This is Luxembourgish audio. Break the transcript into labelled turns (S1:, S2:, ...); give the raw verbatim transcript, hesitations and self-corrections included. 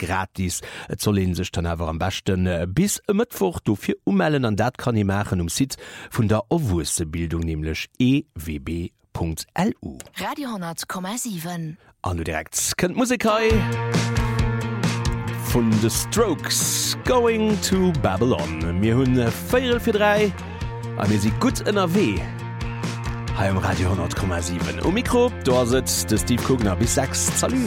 S1: gratis. Et sollen sech dann awer am besten äh, bis e Mittwoch dofir ummelden, an dat kann i machen um Site vun der Owussebildung, nämlich e w b punkt l u.
S2: Radio hundert Komma sieben.
S1: An du direkt kennt Musikai von The Strokes, Going to Babylon. Wir haben vier für drei, aber wir sind gut in der W. Hier im Radio hundert Komma sieben. Am Mikro, da sitzt der Steve Kugner bis sechs. Salut!